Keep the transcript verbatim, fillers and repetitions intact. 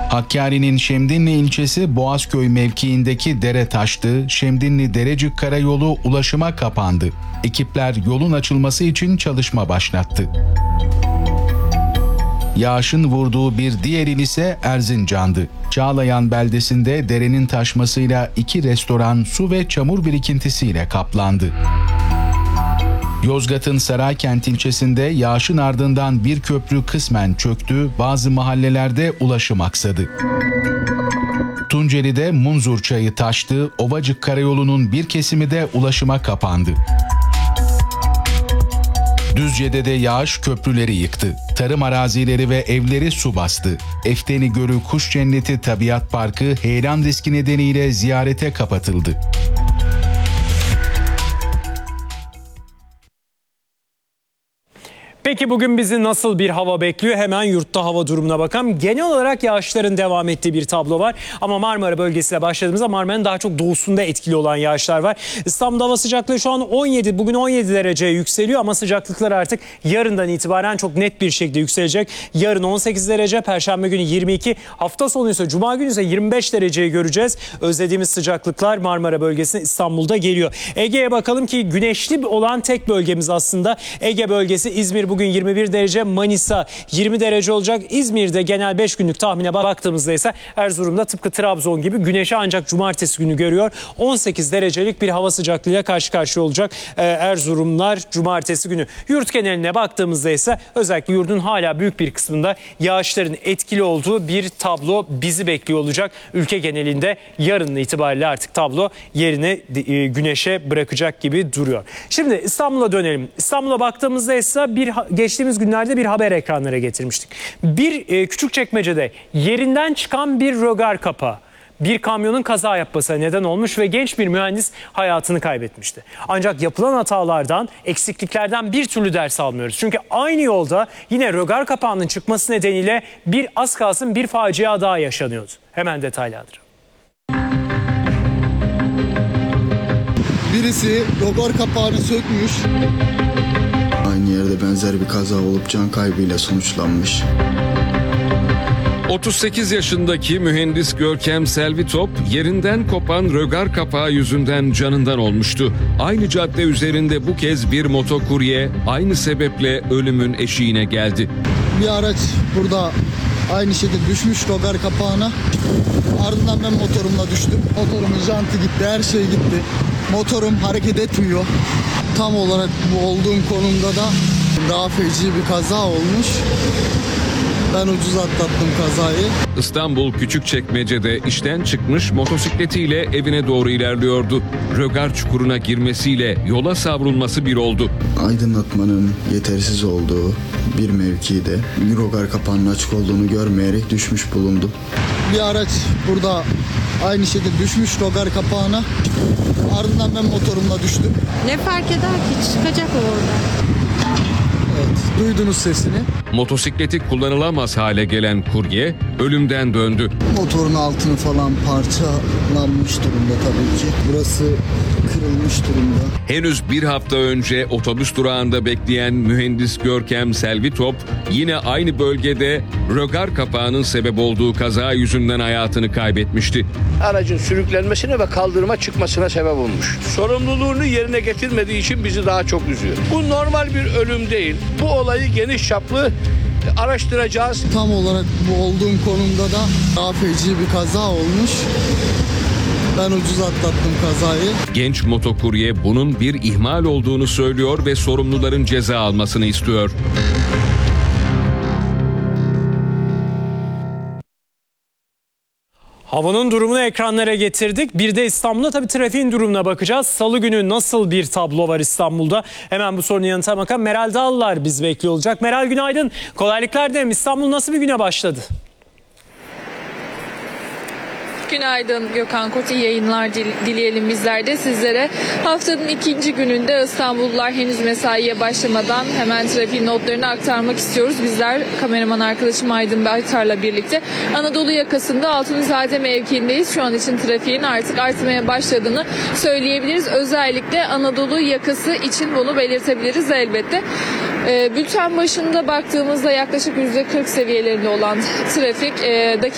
Hakkari'nin Şemdinli ilçesi Boğazköy mevkiindeki dere taştı, Şemdinli Derecik Karayolu ulaşıma kapandı. Ekipler yolun açılması için çalışma başlattı. Yağışın vurduğu bir diğer il ise Erzincan'dı. Çağlayan beldesinde derenin taşmasıyla iki restoran su ve çamur birikintisiyle kaplandı. Yozgat'ın Saraykent ilçesinde yağışın ardından bir köprü kısmen çöktü, bazı mahallelerde ulaşım aksadı. Tunceli'de Munzur Çayı taştı, Ovacık Karayolu'nun bir kesimi de ulaşıma kapandı. Düzce'de de yağış köprüleri yıktı. Tarım arazileri ve evleri su bastı. Efteni Gölü Kuş Cenneti Tabiat Parkı heyelan riski nedeniyle ziyarete kapatıldı. Peki bugün bizi nasıl bir hava bekliyor? Hemen yurtta hava durumuna bakalım. Genel olarak yağışların devam ettiği bir tablo var. Ama Marmara bölgesiyle başladığımızda Marmara'nın daha çok doğusunda etkili olan yağışlar var. İstanbul'da hava sıcaklığı şu an on yedi, bugün on yedi dereceye yükseliyor ama sıcaklıklar artık yarından itibaren çok net bir şekilde yükselecek. Yarın on sekiz derece, Perşembe günü yirmi iki, hafta sonu ise Cuma günü ise yirmi beş dereceyi göreceğiz. Özlediğimiz sıcaklıklar Marmara bölgesine, İstanbul'da geliyor. Ege'ye bakalım ki güneşli olan tek bölgemiz aslında Ege bölgesi. İzmir bugün yirmi bir derece, Manisa yirmi derece olacak. İzmir'de genel beş günlük tahmine baktığımızda ise Erzurum'da tıpkı Trabzon gibi güneşi ancak cumartesi günü görüyor. on sekiz derecelik bir hava sıcaklığıyla karşı karşıya olacak ee, Erzurumlar cumartesi günü. Yurt geneline baktığımızda ise özellikle yurdun hala büyük bir kısmında yağışların etkili olduğu bir tablo bizi bekliyor olacak. Ülke genelinde yarın itibariyle artık tablo yerini e, güneşe bırakacak gibi duruyor. Şimdi İstanbul'a dönelim. İstanbul'a baktığımızda ise bir geçtiğimiz günlerde bir haber ekranlara getirmiştik. Bir e, Küçükçekmece'de yerinden çıkan bir rögar kapağı bir kamyonun kaza yapmasına neden olmuş ve genç bir mühendis hayatını kaybetmişti. Ancak yapılan hatalardan, eksikliklerden bir türlü ders almıyoruz. Çünkü aynı yolda yine rögar kapağının çıkması nedeniyle bir az kalsın bir facia daha yaşanıyordu. Hemen detaylandıralım. Birisi rögar kapağını sökmüş. Aynı yerde benzer bir kaza olup can kaybıyla sonuçlanmış. otuz sekiz yaşındaki mühendis Görkem Selvitop yerinden kopan rögar kapağı yüzünden canından olmuştu. Aynı cadde üzerinde bu kez bir motokurye aynı sebeple ölümün eşiğine geldi. Bir araç burada aynı şekilde düşmüş rögar kapağına. Ardından ben motorumla düştüm. Motorumun jantı gitti, her şey gitti. Motorum hareket etmiyor. Tam olarak bu olduğum konumda da daha feci bir kaza olmuş. Ben ucuz atlattım kazayı. İstanbul Küçükçekmece'de işten çıkmış motosikletiyle evine doğru ilerliyordu. Rögar çukuruna girmesiyle yola savrulması bir oldu. Aydınlatmanın yetersiz olduğu bir mevkide rögar kapağının açık olduğunu görmeyerek düşmüş bulundum. Bir araç burada aynı şekilde düşmüş rögar kapağına. Ardından ben motorumla düştüm. Ne fark eder ki, çıkacak o orada. Evet, duydunuz sesini. Motosikleti kullanılamaz hale gelen kurye ölümden döndü. Motorun altını falan parçalanmış durumda tabii ki. Burası kırılmış durumda. Henüz bir hafta önce otobüs durağında bekleyen mühendis Görkem Selvitop yine aynı bölgede rögar kapağının sebep olduğu kaza yüzünden hayatını kaybetmişti. Aracın sürüklenmesine ve kaldırıma çıkmasına sebep olmuş. Sorumluluğunu yerine getirmediği için bizi daha çok üzüyor. Bu normal bir ölüm değil. Bu olayı geniş çaplı araştıracağız. Tam olarak bu olduğum konumda da daha feci bir kaza olmuş. Ben ucuz atlattım kazayı. Genç motokurye bunun bir ihmal olduğunu söylüyor ve sorumluların ceza almasını istiyor. Havanın durumunu ekranlara getirdik. Bir de İstanbul'da tabii trafiğin durumuna bakacağız. Salı günü nasıl bir tablo var İstanbul'da? Hemen bu sorunun yanıtına bakalım. Meral Dağlılar biz bekliyor olacak. Meral günaydın. Kolaylıklar dilerim. İstanbul nasıl bir güne başladı? Günaydın Gökhan Koç, iyi yayınlar dileyelim bizler de sizlere. Haftanın ikinci gününde İstanbullular henüz mesaiye başlamadan hemen trafiğin notlarını aktarmak istiyoruz. Bizler kameraman arkadaşım Aydın Baytar'la birlikte Anadolu yakasında Altunizade mevkiindeyiz. Şu an için trafiğin artık artmaya başladığını söyleyebiliriz. Özellikle Anadolu yakası için bunu belirtebiliriz elbette. Bülten başında baktığımızda yaklaşık yüzde kırk seviyelerinde olan trafik dakika